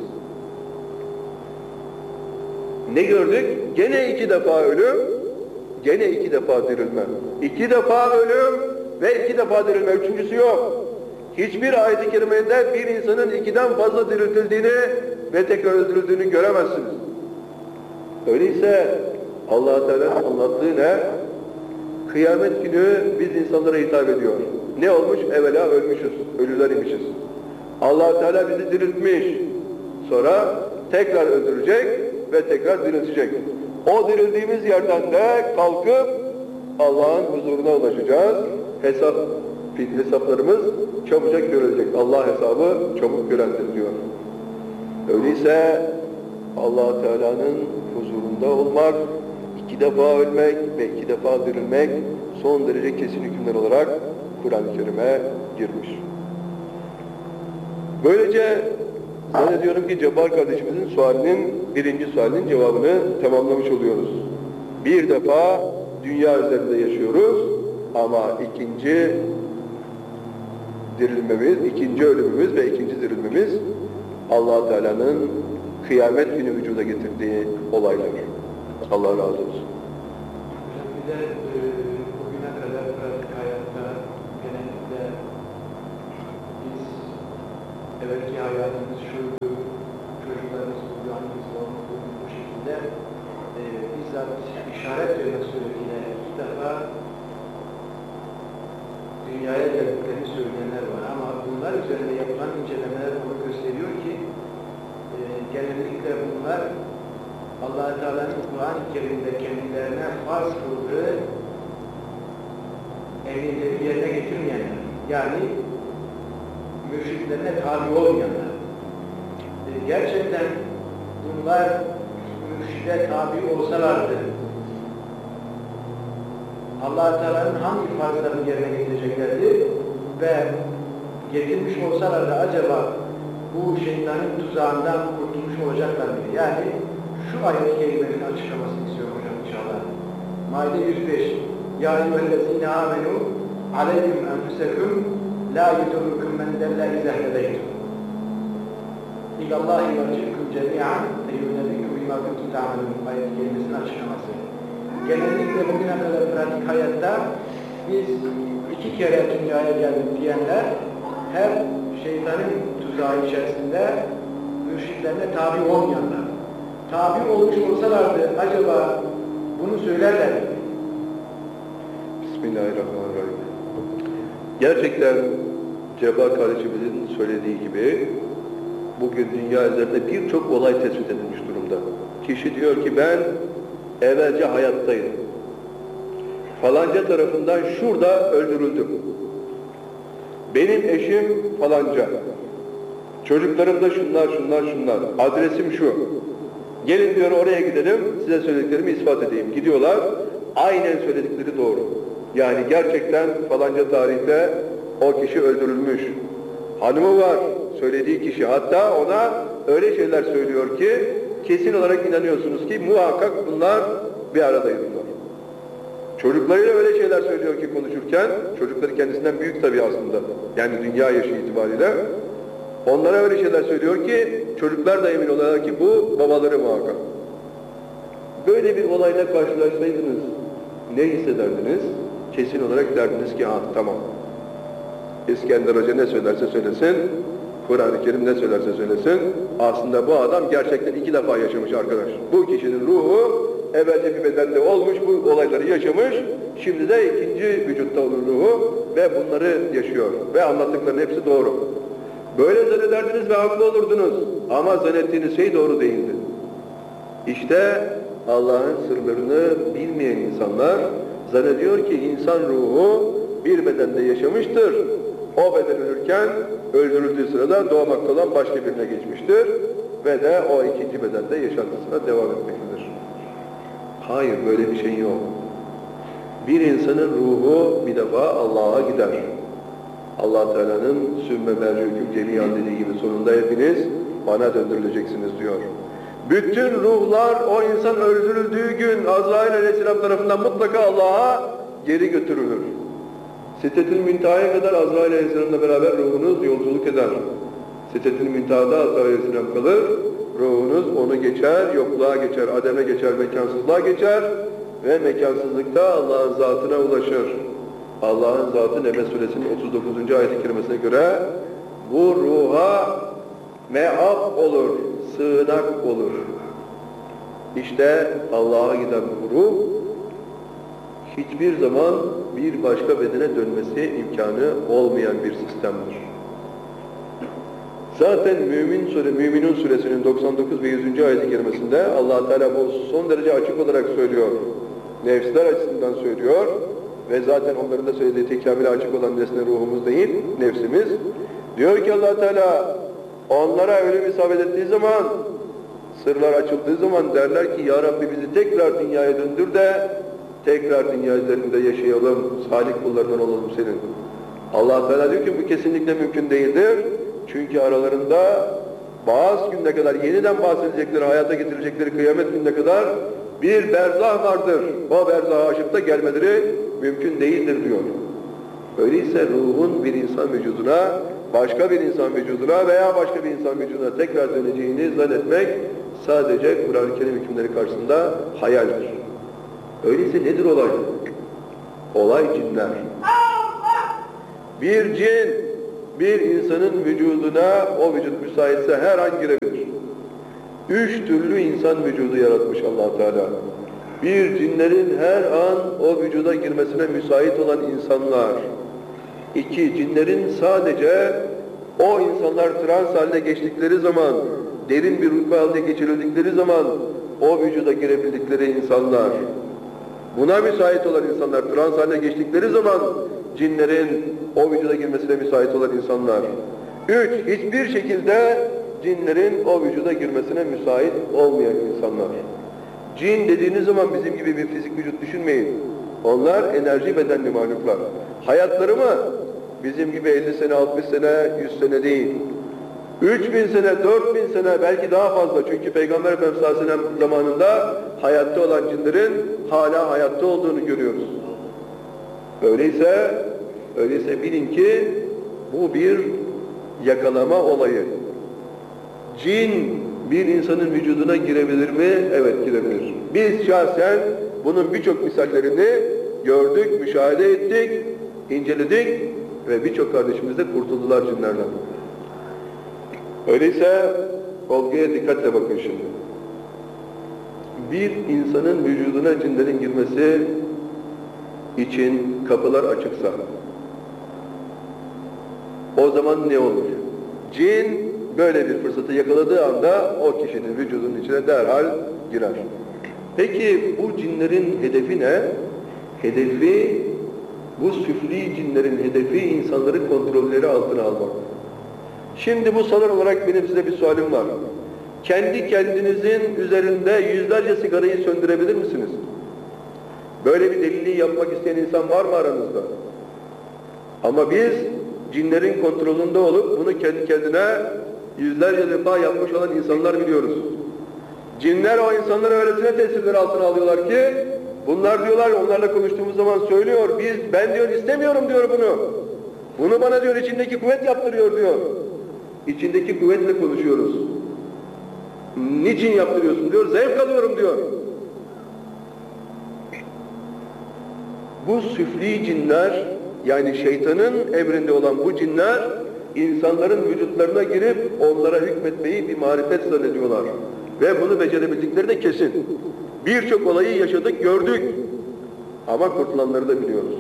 Ne gördük? Gene iki defa ölüm, gene iki defa dirilme. İki defa ölüm ve iki defa dirilme, üçüncüsü yok. Hiçbir ayet-i kerimede bir insanın ikiden fazla diriltildiğini ve tekrar öldürüldüğünü göremezsiniz. Öyleyse Allah-u Teala'nın anlattığı ne? Kıyamet günü biz insanlara hitap ediyor. Ne olmuş? Evvela ölmüşüz, ölüler imişiz. Allah-u Teala bizi diriltmiş. Sonra tekrar öldürecek ve tekrar diriltecek. O dirildiğimiz yerden de kalkıp Allah'ın huzuruna ulaşacağız. Hesap, hesaplarımız çabucak görülecek. Allah hesabı çabuk görendir diyor. Öyleyse Allah Teala'nın huzurunda olmak, iki defa ölmek ve iki defa dirilmek son derece kesin hükümler olarak Kur'an-ı Kerim'e girmiş. Böylece zannediyorum ki Cabbar kardeşimizin sualinin, birinci sualinin cevabını tamamlamış oluyoruz. Bir defa dünya üzerinde yaşıyoruz ama ikinci dirilmemiz, ikinci ölümümüz ve ikinci dirilmemiz Allah Teala'nın kıyamet günü vücuda getirdiği olaylar. Allah razı olsun. Bir de e, bugüne kadar pratik hayatta genellikle evvelki hayatımız şuydu, çocuklarımız bu, annemiz babamız bu, bu şekilde e, bizzat işaret vermek suretiyle iki defa dünyaya geldiklerini söyleyenler var ama bunlar üzerinde yapılan incelemeler bunu gösteriyor ki e, genellikle bunlar Allah-u Teala'nın Kur'an-ı Kerim'de kendilerine farz kıldığı emirleri yerine getirmeyenler, yani mürşitlerine tabi olmayanlar. E, gerçekten bunlar mürşide tabi olsalardı, Allah-u Teala'nın hangi farzlarını yerine getireceklerdi ve getirmiş olsalardı acaba bu şeytanın tuzağından kurtulmuş olacaklar mıydı? Yani şu ayet-i kerimenin açıklamasını istiyorum hocam inşallah. Maide yüz beş Ya eyyühellezine amenu aleyküm enfüseküm la yudurrukum men delle izehdedeytum İlallahi merci'kum cemi'an feyyunebikum bima kuntum ta'malun ayet-i kerimesinin açıklaması. Genellikle bugüne kadar pratik hayatta biz iki kere dünyaya geldik diyenler her şeytanın tuzağı içerisinde mürşitlerine tabi olmayanlar. Tabi olmuş olsalardı acaba bunu söylerler mi? Bismillahirrahmanirrahim. Gerçekten Cebbar kardeşimizin söylediği gibi bugün dünya üzerinde birçok olay tespit edilmiş durumda. Kişi diyor ki ben evvelce hayattaydım. Falanca tarafından şurada öldürüldüm. Benim eşim falanca. Çocuklarım da şunlar şunlar şunlar. Adresim şu. Gelin diyor oraya gidelim, size söylediklerimi ispat edeyim. Gidiyorlar, aynen söyledikleri doğru. Yani gerçekten falanca tarihte o kişi öldürülmüş. Hanımı var, söylediği kişi. Hatta ona öyle şeyler söylüyor ki, kesin olarak inanıyorsunuz ki muhakkak bunlar bir aradaydılar. Çocuklarıyla öyle şeyler söylüyor ki konuşurken, çocukları kendisinden büyük tabii aslında. Yani dünya yaşı itibariyle. Onlara öyle şeyler söylüyor ki, çocuklar da emin oluyorlar ki bu babaları muhakkak. Böyle bir olayla karşılaşsaydınız, ne hissederdiniz? Kesin olarak derdiniz ki, ha tamam. İskender Hoca ne söylerse söylesin, Kur'an-ı Kerim ne söylerse söylesin, aslında bu adam gerçekten iki defa yaşamış arkadaş. Bu kişinin ruhu, evvelce bir bedende olmuş, bu olayları yaşamış, şimdi de ikinci vücutta olur ruhu ve bunları yaşıyor. Ve anlattıklarının hepsi doğru. Böyle zannederdiniz ve haklı olurdunuz. Ama zannettiğiniz şey doğru değildi. İşte Allah'ın sırlarını bilmeyen insanlar zannediyor ki insan ruhu bir bedende yaşamıştır. O beden ölürken öldürüldüğü sırada doğmakta olan başka birine geçmiştir. Ve de o ikinci bedende yaşantısına devam etmektedir. Hayır, böyle bir şey yok. Bir insanın ruhu bir defa Allah'a gider. Allah Teala'nın sümme mercüküm cemiyan dediği gibi sonunda hepiniz bana döndürüleceksiniz diyor. Bütün ruhlar o insan öldürüldüğü gün Azrail Aleyhisselam tarafından mutlaka Allah'a geri götürülür. Sitet-ül Münteha'ya kadar Azrail Aleyhisselam'la beraber ruhunuz yolculuk eder. Sitet-ül Münteha'da Azrail Aleyhisselam kalır, ruhunuz onu geçer, yokluğa geçer, ademe geçer, mekansızlığa geçer ve mekansızlıkta Allah'ın zatına ulaşır. Allah'ın zatı Nebe Suresinin otuz dokuzuncu ayet-i kerimesine göre bu ruha me'ab olur, sığınak olur. İşte Allah'a giden bu ruh hiçbir zaman bir başka bedene dönmesi imkanı olmayan bir sistemdir. Zaten Mümin Sure, Müminun Suresinin doksan dokuz ve yüzüncü ayet-i kerimesinde Allah Teala bu son derece açık olarak söylüyor. Nefsler açısından söylüyor. Ve zaten onların da söylediği tekamüle açık olan nesne ruhumuz değil, nefsimiz. Diyor ki Allah Teala, onlara ölüm isabet ettiği zaman, sırlar açıldığı zaman derler ki, Ya Rabbi bizi tekrar dünyaya döndür de, tekrar dünya üzerinde yaşayalım, salih kullarından olalım senin. Allah Teala diyor ki bu kesinlikle mümkün değildir. Çünkü aralarında bazı gününe kadar yeniden bahsedecekleri, hayata getirecekleri kıyamet gününe kadar bir berzah vardır. O berzahı aşıp da gelmeleri mümkün değildir diyor. Öyleyse ruhun bir insan vücuduna, başka bir insan vücuduna veya başka bir insan vücuduna tekrar döneceğini zannetmek sadece Kur'an-ı Kerim hükümleri karşısında hayaldir. Öyleyse nedir olay? Olay cinler. Bir cin bir insanın vücuduna o vücut müsaitse her an girebilir. Üç türlü insan vücudu yaratmış Allah Teala. Bir, cinlerin her an o vücuda girmesine müsait olan insanlar. İki, cinlerin sadece o insanlar trans haline geçtikleri zaman, derin bir uyku haline geçirildikleri zaman o vücuda girebildikleri insanlar. Buna müsait olan insanlar, trans haline geçtikleri zaman cinlerin o vücuda girmesine müsait olan insanlar. Üç, hiçbir şekilde cinlerin o vücuda girmesine müsait olmayan insanlar. Cin dediğiniz zaman bizim gibi bir fizik vücut düşünmeyin. Onlar enerji bedenli mahluklar. Hayatları mı? Bizim gibi elli sene, altmış sene, yüz sene değil. üç bin sene, dört bin sene, belki daha fazla. Çünkü Peygamber Efendimiz sallallahu aleyhi ve sellem zamanında hayatta olan cinlerin hala hayatta olduğunu görüyoruz. Öyleyse, öyleyse bilin ki bu bir yakalama olayı. Cin bir insanın vücuduna girebilir mi? Evet, girebilir. Biz şahsen bunun birçok misallerini gördük, müşahede ettik, inceledik ve birçok kardeşimiz de kurtuldular cinlerden. Öyleyse olguya dikkatle bakın şimdi. Bir insanın vücuduna cinlerin girmesi için kapılar açıksa o zaman ne olur? Cin böyle bir fırsatı yakaladığı anda o kişinin vücudunun içine derhal girer. Peki bu cinlerin hedefi ne? Hedefi, bu süfli cinlerin hedefi insanları kontrolleri altına almak. Şimdi bu sanır olarak benim size bir sualim var. Kendi kendinizin üzerinde yüzlerce sigarayı söndürebilir misiniz? Böyle bir deliliği yapmak isteyen insan var mı aranızda? Ama biz cinlerin kontrolünde olup bunu kendi kendine yüzlerce defa yapmış olan insanlar biliyoruz. Cinler o insanları öylesine tesirleri altına alıyorlar ki bunlar diyorlar, onlarla konuştuğumuz zaman söylüyor, biz ben diyor istemiyorum diyor bunu. Bunu bana diyor içindeki kuvvet yaptırıyor diyor. İçindeki kuvvetle konuşuyoruz. Niçin yaptırıyorsun diyor, zevk alıyorum diyor. Bu süfli cinler, yani şeytanın emrinde olan bu cinler, insanların vücutlarına girip onlara hükmetmeyi bir marifet zannediyorlar. Ve bunu becerebildikleri de kesin. Birçok olayı yaşadık, gördük. Ama kurtulanları da biliyoruz.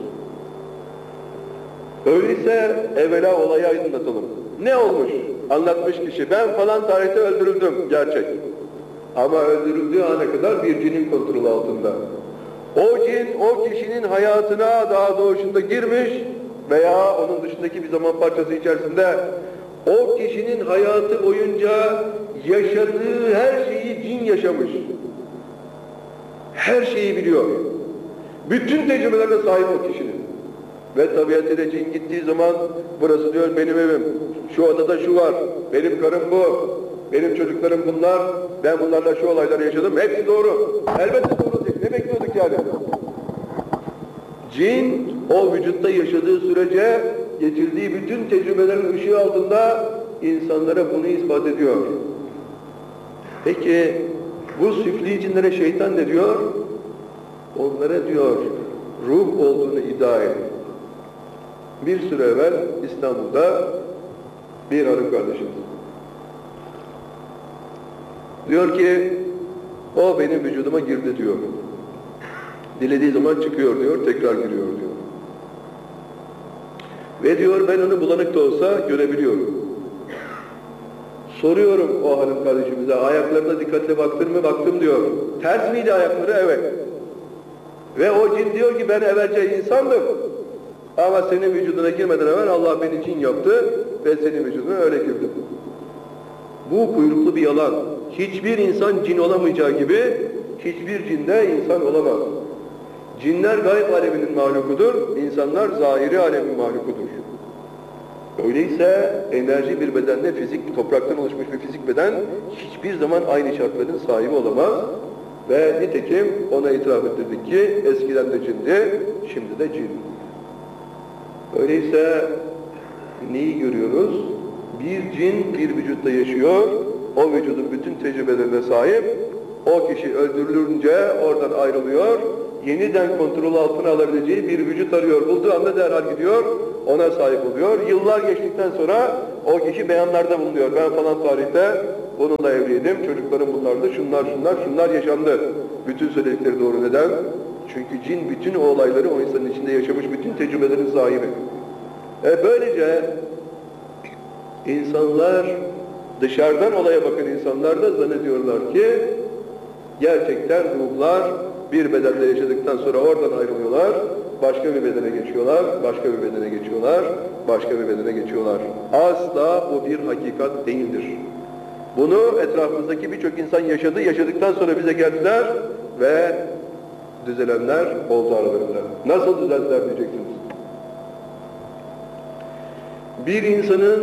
Öyleyse evvela olayı aydınlatalım. Ne olmuş? Anlatmış kişi, ben falan tarihte öldürüldüm, gerçek. Ama öldürüldüğü ana kadar bir cinin kontrolü altında. O cin, o kişinin hayatına daha doğuşunda girmiş veya onun dışındaki bir zaman parçası içerisinde o kişinin hayatı boyunca yaşadığı her şeyi cin yaşamış. Her şeyi biliyor. Bütün tecrübelerine sahip o kişinin. Ve tabiatıyla cin gittiği zaman burası diyor benim evim, şu odada şu var, benim karım bu, benim çocuklarım bunlar, ben bunlarla şu olayları yaşadım, hepsi doğru. Elbette doğru olacak, ne bekliyorduk yani? Cin o vücutta yaşadığı sürece geçirdiği bütün tecrübelerin ışığı altında insanlara bunu ispat ediyor. Peki bu süfli cinlere şeytan ne diyor? Onlara diyor ruh olduğunu iddia ediyor. Bir süre evvel İstanbul'da bir hanım kardeşimiz diyor ki o benim vücuduma girdi diyor. Dilediği zaman çıkıyor diyor, tekrar giriyor diyor. Ve diyor ben onu bulanık da olsa görebiliyorum. Soruyorum o hanım kardeşimize, ayaklarına dikkatle baktın mı? Baktım diyor. Ters miydi ayakları? Evet. Ve o cin diyor ki ben evvelce insandım. Ama senin vücuduna girmeden evvel Allah beni cin yaptı ve senin vücuduna öyle girdim. Bu kuyruklu bir yalan. Hiçbir insan cin olamayacağı gibi hiçbir cinde insan olamaz. Cinler gayb aleminin mahlukudur, insanlar zahiri alemin mahlukudur. Öyleyse enerji bir bedende fizik, topraktan oluşmuş bir fizik beden hiçbir zaman aynı şartların sahibi olamaz. Ve nitekim ona itiraf ettirdik ki eskiden de cindi, şimdi de cin. Öyleyse neyi görüyoruz? Bir cin bir vücutta yaşıyor, o vücudun bütün tecrübelerine sahip, o kişi öldürülünce oradan ayrılıyor, yeniden kontrol altına alabileceği bir vücut arıyor. Bulduğu anda derhal gidiyor, ona sahip oluyor. Yıllar geçtikten sonra o kişi beyanlarda bulunuyor. Ben falan tarihte onunla evliydim, çocuklarım bunlardı, şunlar şunlar şunlar yaşandı. Bütün söyledikleri doğru. Neden? Çünkü cin bütün o olayları o insanın içinde yaşamış, bütün tecrübelerin sahibi. E böylece insanlar, dışarıdan olaya bakan insanlar da zannediyorlar ki gerçekten ruhlar bir bedende yaşadıktan sonra oradan ayrılıyorlar, başka bir bedene geçiyorlar, başka bir bedene geçiyorlar, başka bir bedene geçiyorlar. Asla o bir hakikat değildir. Bunu etrafımızdaki birçok insan yaşadı, yaşadıktan sonra bize geldiler ve düzelenler oldu aralarında. Nasıl düzeldiler diyeceksiniz. Bir insanın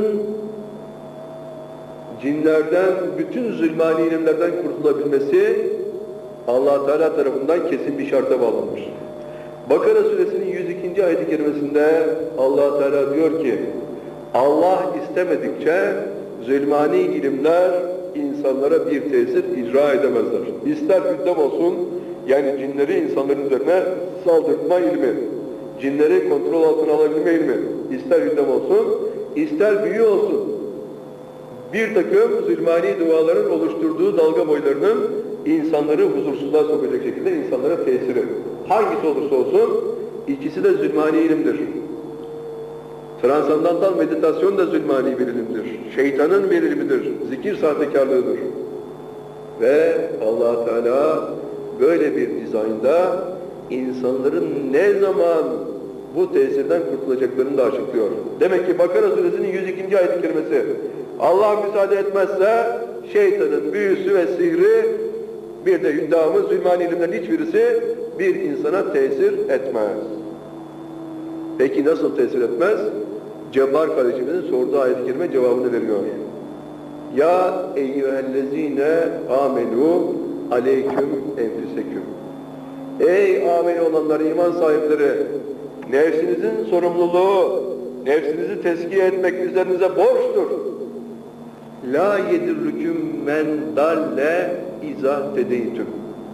cinlerden, bütün zulmani ilimlerden kurtulabilmesi Allah Teala tarafından kesin bir şarta bağlanmış. Bakara suresinin yüz ikinci ayet-i kerimesinde Allah Teala diyor ki, Allah istemedikçe zulmani ilimler insanlara bir tesir icra edemezler. İster hüddem olsun, yani cinleri insanların üzerine saldırma ilmi, cinleri kontrol altına alabilme ilmi, ister hüddem olsun, ister büyü olsun, bir takım zulmani duaların oluşturduğu dalga boylarının insanları huzursuzluğa sokacak şekilde insanlara tesiri. Hangisi olursa olsun, ikisi de zulmani ilimdir. Transandantal meditasyon da zulmani bir ilimdir. Şeytanın bir ilmidir. Zikir sahtekarlığıdır. Ve Allah Teala böyle bir dizaynda insanların ne zaman bu tesirden kurtulacaklarını da açıklıyor. Demek ki Bakara suresinin yüz ikinci ayet-i kerimesi, Allah müsaade etmezse şeytanın büyüsü ve sihri, bir de hüddamı, zulmani ilimlerin hiçbirisi bir insana tesir etmez. Peki nasıl tesir etmez? Cebbar kardeşimizin sorduğu ayet-i kerime cevabını veriyor. Ya eyyühellezine amenu aleyküm enfüseküm. Ey ameli olanlar, iman sahipleri, nefsinizin sorumluluğu, nefsinizi tezkiye etmek üzerinize borçtur. La yedirrüküm men dalle izah tedeytüm.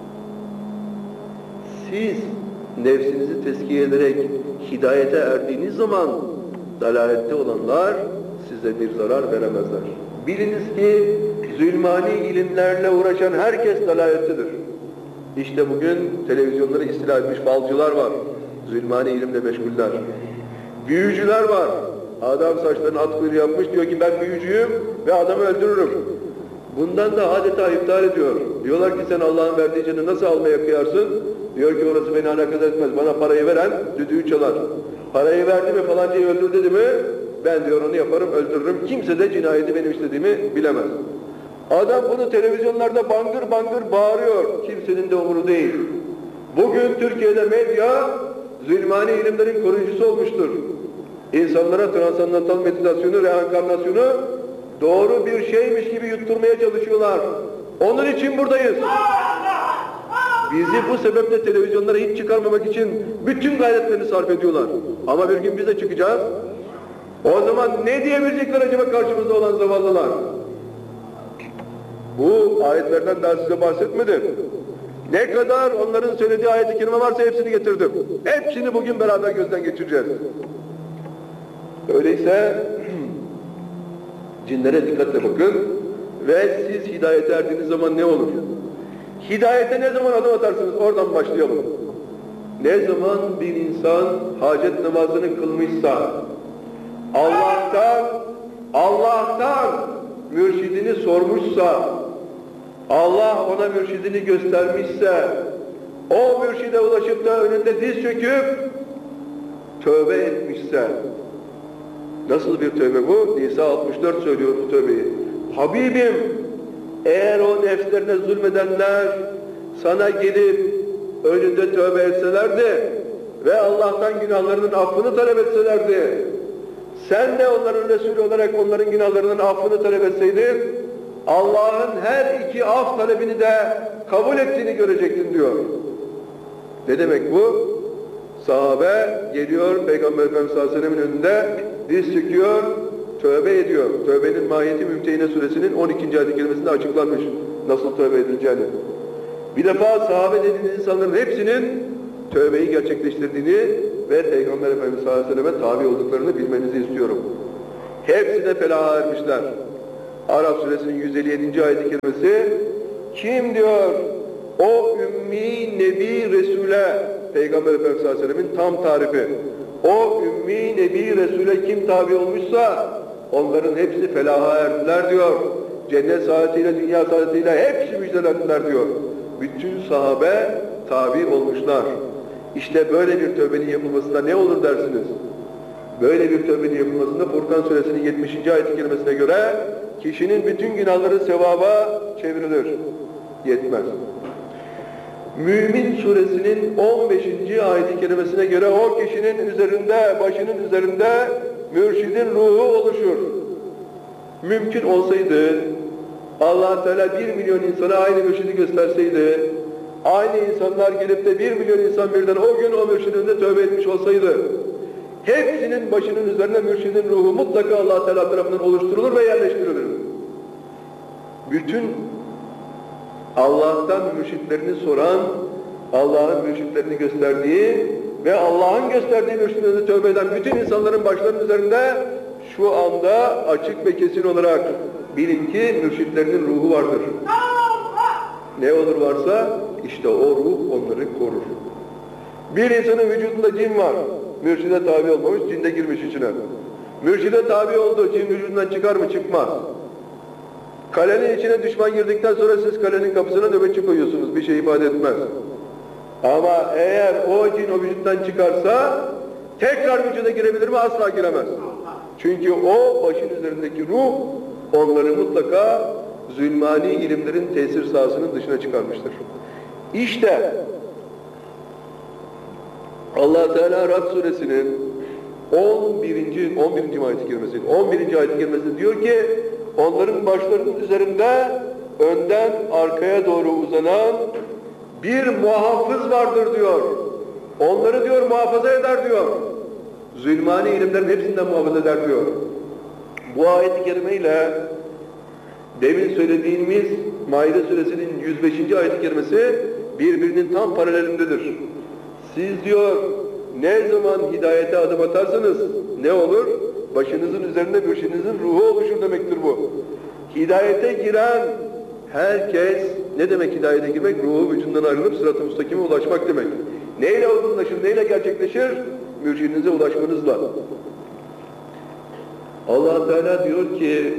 Siz nefsinizi tezkiye ederek hidayete erdiğiniz zaman dalalette olanlar size bir zarar veremezler. Biliniz ki zulmani ilimlerle uğraşan herkes dalalettedir. İşte bugün televizyonları istila etmiş falcılar var. Zulmani ilimle meşguller. Büyücüler var. Adam saçlarını at kuyruğu yapmış, diyor ki ben büyücüyüm ve adamı öldürürüm. Bundan da adeta iptal ediyor. Diyorlar ki sen Allah'ın verdiği canı nasıl almaya kıyarsın? Diyor ki orası beni alakadar etmez. Bana parayı veren düdüğü çalar. Parayı verdi mi falancayı öldür dedi mi? Ben diyor onu yaparım, öldürürüm. Kimse de cinayeti benim istediğimi bilemez. Adam bunu televizyonlarda bangır bangır bağırıyor. Kimsenin de umuru değil. Bugün Türkiye'de medya zulmani ilimlerin koruyucusu olmuştur. İnsanlara transandantal meditasyonu, reenkarnasyonu doğru bir şeymiş gibi yutturmaya çalışıyorlar. Onun için buradayız. Bizi bu sebeple televizyonlara hiç çıkarmamak için bütün gayretlerini sarf ediyorlar. Ama bir gün biz de çıkacağız. O zaman ne diyebilecekler acaba karşımızda olan zavallılar? Bu ayetlerden daha size bahsetmedim. Ne kadar onların söylediği ayet-i kerime varsa hepsini getirdim. Hepsini bugün beraber gözden geçireceğiz. Öyleyse cinlere dikkatle bakın ve siz hidayete erdiğiniz zaman ne olur? Hidayete ne zaman adım atarsınız? Oradan başlayalım. Ne zaman bir insan hacet namazını kılmışsa, Allah'tan, Allah'tan mürşidini sormuşsa, Allah ona mürşidini göstermişse, o mürşide ulaşıp da önünde diz çöküp tövbe etmişse, nasıl bir tövbe bu? Nisa altmış dört söylüyor bu tövbeyi. Habibim, eğer o nefslerine zulmedenler sana gelip önünde tövbe etselerdi ve Allah'tan günahlarının affını talep etselerdi, sen de onların Resulü olarak onların günahlarının affını talep etseydin, Allah'ın her iki af talebini de kabul ettiğini görecektin diyor. Ne demek bu? Sahabe geliyor Peygamber Efendimiz sallallahu aleyhi ve sellem'in önünde diz çöküyor, tövbe ediyor. Tövbenin mahiyeti Mümtehine suresinin on ikinci ayet-i kerimesinde açıklanmış. Nasıl tövbe edileceğini. Bir defa sahabe dediğiniz insanların hepsinin tövbeyi gerçekleştirdiğini ve Peygamber Efendimiz sallallahu aleyhi ve selleme tabi olduklarını bilmenizi istiyorum. Hepsi de felaha ermişler. Araf suresinin yüz elli yedinci ayet-i kerimesi, kim diyor o ümmi nebi Resul'e, Peygamber Efendimiz sallallahu aleyhi ve sellemin tam tarifi, o ümmi nebi Resul'e kim tabi olmuşsa onların hepsi felaha erdiler diyor. Cennet saadetiyle, dünya saadetiyle hepsi müjdelendiler diyor. Bütün sahabe tabi olmuşlar. İşte böyle bir tövbenin yapılmasında ne olur dersiniz? Böyle bir tövbenin yapılmasında Furkan suresinin yetmişinci ayet-i kerimesine göre kişinin bütün günahları sevaba çevrilir. Yetmez. Mümin suresinin on beşinci ayet-i kerimesine göre o kişinin üzerinde, başının üzerinde mürşidin ruhu oluşur. Mümkün olsaydı Allah Teala bir milyon insana aynı mürşidi gösterseydi, aynı insanlar gelip de bir milyon insan birden o gün o mürşidin de tövbe etmiş olsaydı, hepsinin başının üzerine mürşidin ruhu mutlaka Allah Teala tarafından oluşturulur ve yerleştirilir. Bütün Allah'tan mürşitlerini soran, Allah'ın mürşitlerini gösterdiği ve Allah'ın gösterdiği mürşitlerine tövbe eden bütün insanların başlarının üzerinde şu anda açık ve kesin olarak bilin ki mürşitlerinin ruhu vardır. Ne olur varsa işte o ruh onları korur. Bir insanın vücudunda cin var. Mürşide tabi olmamış, cin de girmiş içine. Mürşide tabi oldu, cin vücudundan çıkar mı? Çıkmaz. Kalenin içine düşman girdikten sonra siz kalenin kapısına nöbetçi koyuyorsunuz. Bir şey ifade etmez. Ama eğer o cin o vücuttan çıkarsa tekrar vücuda girebilir mi? Asla giremez. Çünkü o başın üzerindeki ruh onları mutlaka zulmani ilimlerin tesir sahasının dışına çıkarmıştır. İşte Allah Teala Rad suresinin on birinci on birinci ayet-i kerimesi on birinci ayet-i kerimesi diyor ki onların başlarının üzerinde önden arkaya doğru uzanan bir muhafız vardır diyor. Onları diyor muhafaza eder diyor. Zulmani ilimlerin hepsinden muhafaza eder diyor. Bu ayet-i kerimeyle demin söylediğimiz Maide suresinin yüz beşinci ayet-i kerimesi birbirinin tam paralelindedir. Siz diyor ne zaman hidayete adım atarsanız ne olur? Başınızın üzerinde mürşidinizin ruhu oluşur demektir bu. Hidayete giren herkes, ne demek hidayete girmek? Ruhu vücudundan ayrılıp sırat-ı müstakime ulaşmak demek. Neyle olgunlaşır, neyle gerçekleşir? Mürşidinize ulaşmanızla. Allah Teala diyor ki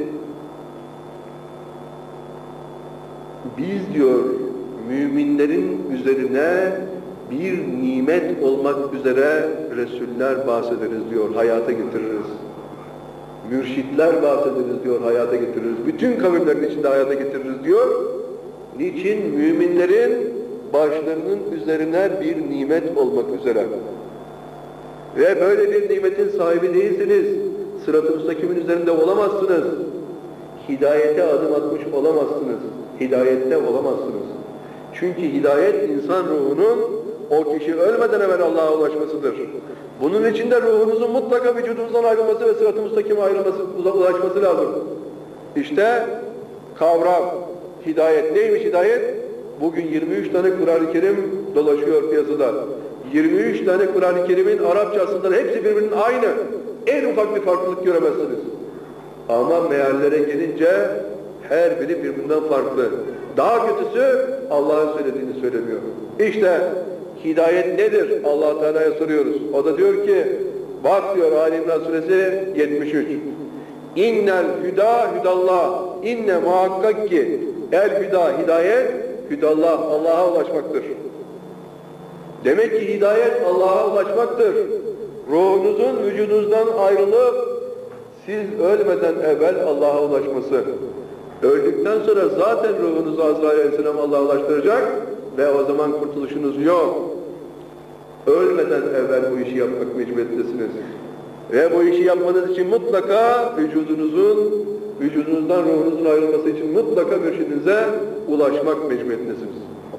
biz diyor müminlerin üzerine bir nimet olmak üzere Resuller bahsederiz diyor, hayata getiririz. Mürşitler bahsederiz diyor, hayata getiririz. Bütün kavimlerin içinde hayata getiririz diyor. Niçin? Müminlerin başlarının üzerine bir nimet olmak üzere. Ve böyle bir nimetin sahibi değilsiniz. Sırat-ı müstakimin üzerinde olamazsınız. Hidayete adım atmış olamazsınız. Hidayette olamazsınız. Çünkü hidayet insan ruhunun o kişi ölmeden evvel Allah'a ulaşmasıdır. Bunun için de ruhunuzun mutlaka vücudunuzdan ayrılması ve sırat-ı müstakime ayrılması, ulaşması lazım. İşte kavram, hidayet. Neymiş hidayet? Bugün yirmi üç tane Kur'an-ı Kerim dolaşıyor piyasada. yirmi üç tane Kur'an-ı Kerim'in Arapçasından hepsi birbirinin aynı. En ufak bir farklılık göremezsiniz. Ama meallere gelince her biri birbirinden farklı. Daha kötüsü Allah'ın söylediğini söylemiyor. İşte hidayet nedir? Allah Teala'ya soruyoruz. O da diyor ki, bak diyor Ali İmran suresi yetmiş üç. İnnel hüda hüdallah. İnne muhakkak ki el hüda hidayet hüdallah Allah'a ulaşmaktır. Demek ki hidayet Allah'a ulaşmaktır. Ruhunuzun vücudunuzdan ayrılıp siz ölmeden evvel Allah'a ulaşması. Öldükten sonra zaten ruhunuzu Azrail Aleyhisselam Allah'a ulaştıracak ve o zaman kurtuluşunuz yok. Ölmeden evvel bu işi yapmak mecburiyettesiniz. Ve bu işi yapmanız için mutlaka vücudunuzun, vücudunuzdan ruhunuzun ayrılması için mutlaka mürşidinize ulaşmak mecburiyettesiniz.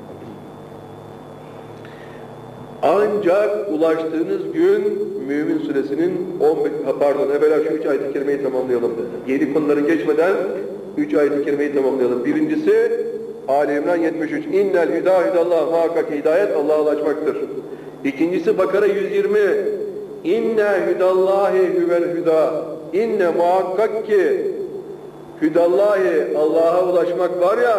Ancak ulaştığınız gün Mümin suresinin on beş, pardon evvela şu üç ayet-i kerimeyi tamamlayalım. Yedi konuları geçmeden üç ayet-i kerimeyi tamamlayalım. Birincisi Ali İmran yetmiş üç. İnnel hüda hüdallah muhakkak hidayet Allah'a ulaşmaktır. İkincisi Bakara yüz yirmi. İnne hüdallahi huvel hüda. İnne muhakkak ki hüdallahi Allah'a ulaşmak var ya,